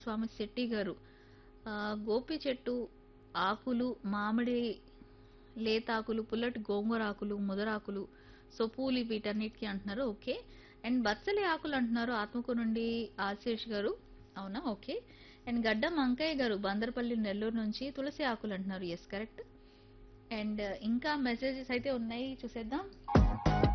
స్వామి శెట్టి గారు. గోపి చెట్టు ఆకులు, మామిడి లేతాకులు, పుల్లటి గోంగూర ఆకులు, ముదరాకులు, సో పూలు వీటన్నిటికి అంటున్నారు. ఓకే. అండ్ బచ్చలి ఆకులు అంటున్నారు ఆత్మకూరు నుండి ఆశీష్ గారు. అవునా? ఓకే. అండ్ గడ్డం అంకయ్య గారు బందరపల్లి నెల్లూరు నుంచి తులసి ఆకులు అంటున్నారు. Yes, correct. అండ్ ఇంకా మెసేజెస్ అయితే ఉన్నాయి, చూసేద్దాం.